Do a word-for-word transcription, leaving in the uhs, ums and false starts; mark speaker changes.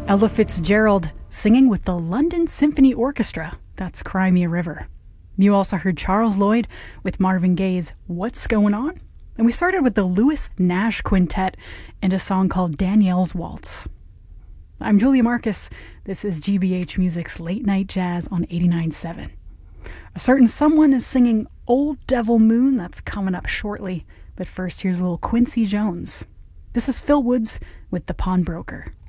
Speaker 1: Ella Fitzgerald singing with the London Symphony Orchestra. That's Crimea River. You also heard Charles Lloyd with Marvin Gaye's What's Going On? And we started with the Lewis Nash Quintet and a song called Danielle's Waltz. I'm Julia Marcus. This is G B H Music's Late Night Jazz on eighty-nine point seven. A certain someone is singing Old Devil Moon. That's coming up shortly. But first, here's a little Quincy Jones. This is Phil Woods with The Pawnbroker.